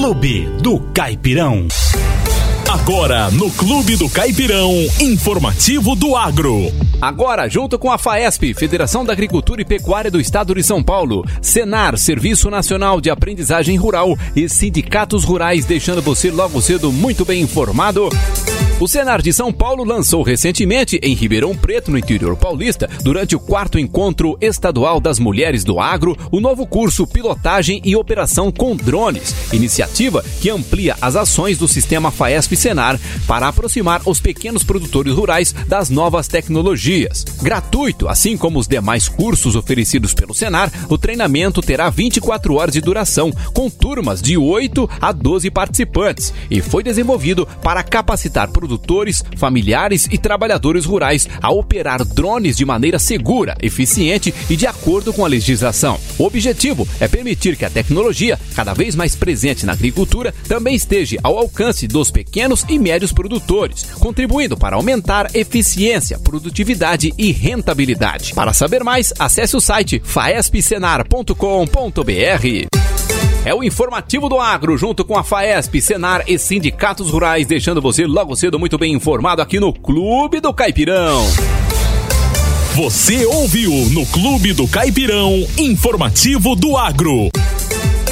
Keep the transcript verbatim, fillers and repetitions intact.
Clube do Caipirão. Agora no Clube do Caipirão, informativo do agro. Agora, junto com a FAESP, Federação da Agricultura e Pecuária do Estado de São Paulo, Senar, Serviço Nacional de Aprendizagem Rural e sindicatos rurais, deixando você logo cedo muito bem informado. O Senar de São Paulo lançou recentemente, em Ribeirão Preto, no interior paulista, durante o quarto Encontro Estadual das Mulheres do Agro, o novo curso Pilotagem e Operação com Drones, iniciativa que amplia as ações do sistema FAESP-Senar para aproximar os pequenos produtores rurais das novas tecnologias. Gratuito, assim como os demais cursos oferecidos pelo Senar, o treinamento terá vinte e quatro horas de duração, com turmas de oito a doze participantes, e foi desenvolvido para capacitar produtores produtores, familiares e trabalhadores rurais a operar drones de maneira segura, eficiente e de acordo com a legislação. O objetivo é permitir que a tecnologia, cada vez mais presente na agricultura, também esteja ao alcance dos pequenos e médios produtores, contribuindo para aumentar eficiência, produtividade e rentabilidade. Para saber mais, acesse o site faesp senar ponto com ponto b r. É o informativo do agro, junto com a FAESP, Senar e sindicatos rurais, deixando você logo cedo muito bem informado aqui no Clube do Caipirão. Você ouviu no Clube do Caipirão, informativo do agro.